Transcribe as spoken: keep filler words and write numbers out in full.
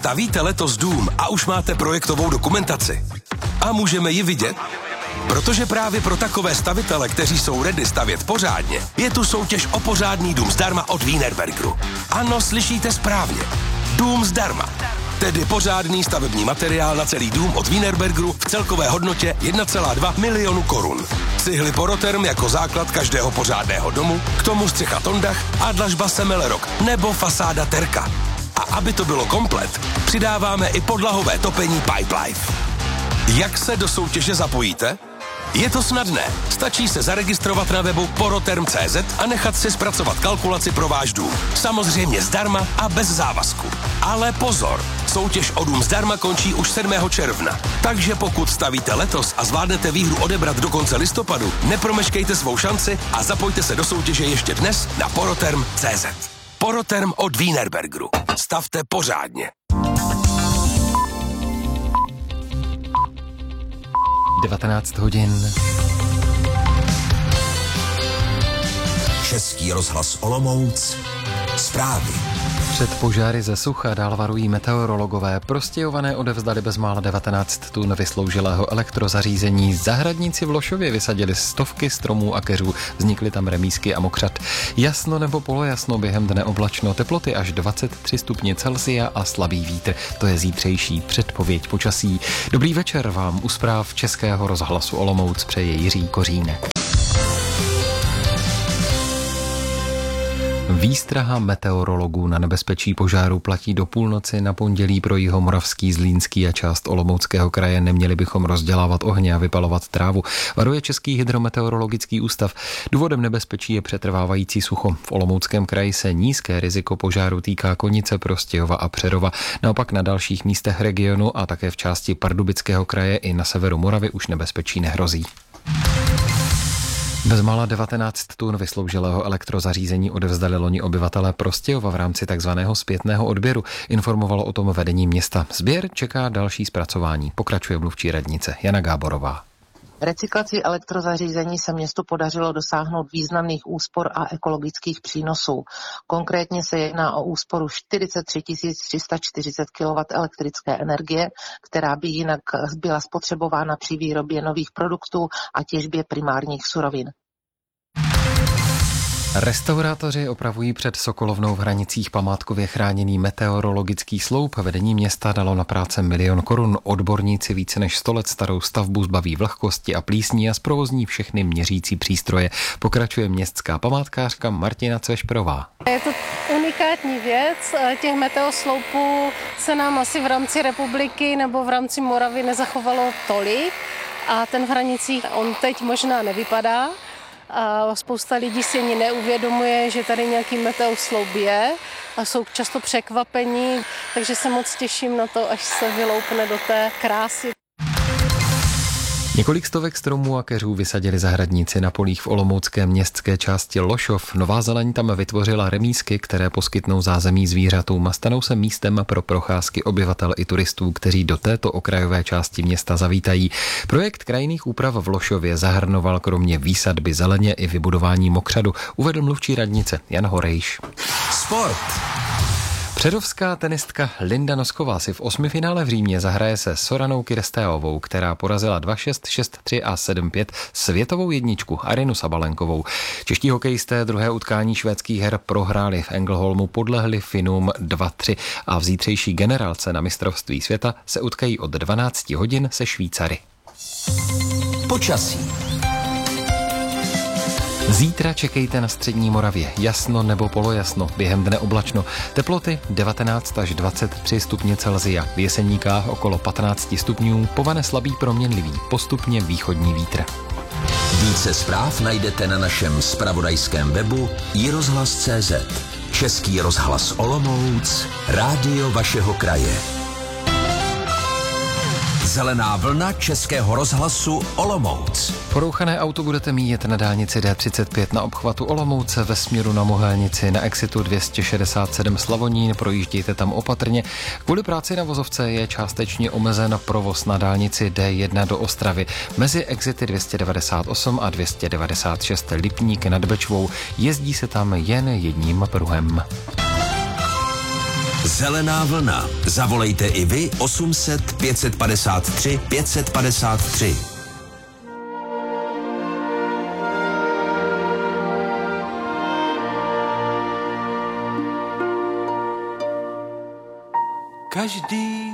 Stavíte letos dům a už máte projektovou dokumentaci? A můžeme ji vidět? Protože právě pro takové stavitele, kteří jsou ready stavět pořádně, je tu soutěž o pořádný dům zdarma od Wienerbergeru. Ano, slyšíte správně. Dům zdarma. Tedy pořádný stavební materiál na celý dům od Wienerbergeru v celkové hodnotě jedna celá dva milionu korun. Cihly Poroterm jako základ každého pořádného domu, k tomu střecha Tondach a dlažba Semelerok nebo fasáda Terka. A aby to bylo komplet, přidáváme i podlahové topení Pipelife. Jak se do soutěže zapojíte? Je to snadné. Stačí se zaregistrovat na webu poroterm tečka cé zet a nechat si zpracovat kalkulaci pro váš dům. Samozřejmě zdarma a bez závazku. Ale pozor, soutěž o dům zdarma končí už sedmého června. Takže pokud stavíte letos a zvládnete výhru odebrat do konce listopadu, nepromeškejte svou šanci a zapojte se do soutěže ještě dnes na poroterm tečka cé zet. Poroterm od Wienerbergeru. Stavte pořádně. devatenáct hodin. Český rozhlas Olomouc. Zprávy. Před požáry ze sucha dál varují meteorologové. Prostějované odevzdali bezmála devatenáct tun vysloužilého elektrozařízení. Zahradníci v Lošově vysadili stovky stromů a keřů. Vznikly tam remísky a mokřad. Jasno nebo polojasno, během dne oblačno, teploty až dvacet tři stupně Celsia a slabý vítr. To je zítřejší předpověď počasí. Dobrý večer vám u zpráv Českého rozhlasu Olomouc přeje Jiří Kořínek. Výstraha meteorologů na nebezpečí požáru platí do půlnoci na pondělí pro Jihomoravský, Zlínský a část Olomouckého kraje. Neměli bychom rozdělávat ohně a vypalovat trávu, varuje Český hydrometeorologický ústav. Důvodem nebezpečí je přetrvávající sucho. V Olomouckém kraji se nízké riziko požáru týká Konice, Prostějova a Přerova. Naopak na dalších místech regionu a také v části Pardubického kraje i na severu Moravy už nebezpečí nehrozí. Bezmála devatenáct tun vysloužilého elektrozařízení odevzdali loni obyvatelé Prostějova v rámci takzvaného zpětného odběru. Informovalo o tom vedení města. Sběr čeká další zpracování. Pokračuje mluvčí radnice Jana Gáborová. Recyklací elektrozařízení se městu podařilo dosáhnout významných úspor a ekologických přínosů. Konkrétně se jedná o úsporu čtyřicet tři tisíc tři sta čtyřicet kilowatthodin elektrické energie, která by jinak byla spotřebována při výrobě nových produktů a těžbě primárních surovin. Restaurátoři opravují před Sokolovnou v Hranicích památkově chráněný meteorologický sloup. Vedení města dalo na práce milion korun. Odborníci více než sto let starou stavbu zbaví vlhkosti a plísní a zprovozní všechny měřící přístroje. Pokračuje městská památkářka Martina Cvešperová. Je to unikátní věc. Těch meteosloupů se nám asi v rámci republiky nebo v rámci Moravy nezachovalo tolik. A ten v Hranicích, on teď možná nevypadá. A spousta lidí si ani neuvědomuje, že tady nějaký meteosloup je a jsou často překvapení, takže se moc těším na to, až se vyloupne do té krásy. Několik stovek stromů a keřů vysadili zahradníci na polích v olomoucké městské části Lošov. Nová zeleň tam vytvořila remísky, které poskytnou zázemí zvířatům a stanou se místem pro procházky obyvatel i turistů, kteří do této okrajové části města zavítají. Projekt krajinných úprav v Lošově zahrnoval kromě výsadby zeleně i vybudování mokřadu, uvedl mluvčí radnice Jan Horejš. Sport. Přerovská tenistka Linda Nosková si v osmifinále v Římě zahraje se Soranou Kyrsteovou, která porazila dva šest, šest tři a sedm pět světovou jedničku Arinu Sabalenkovou. Čeští hokejisté druhé utkání švédských her prohráli v Ängelholmu, podlehli Finům dva tři a v zítřejší generálce na mistrovství světa se utkají od dvanáct hodin se Švýcary. Počasí. Zítra čekejte na střední Moravě. Jasno nebo polojasno, během dne oblačno. Teploty devatenáct až dvacet tři stupně Celsia. V Jeseníkách okolo patnáct stupňů, povane slabý proměnlivý, postupně východní vítr. Více zpráv najdete na našem zpravodajském webu i rozhlas tečka cé zet. Český rozhlas Olomouc, rádio vašeho kraje. Zelená vlna Českého rozhlasu Olomouc. Porouchané auto budete míjet na dálnici D třicet pět na obchvatu Olomouce ve směru na Mohelnici, na exitu dvě stě šedesát sedm Slavonín, projíždějte tam opatrně. Kvůli práci na vozovce je částečně omezen provoz na dálnici D jedna do Ostravy. Mezi exity dvě stě devadesát osm a dvě stě devadesát šest Lipník nad Bečvou. Jezdí se tam jen jedním pruhem. Zelená vlna. Zavolejte i vy osm set pět padesát tři pět padesát tři. Každý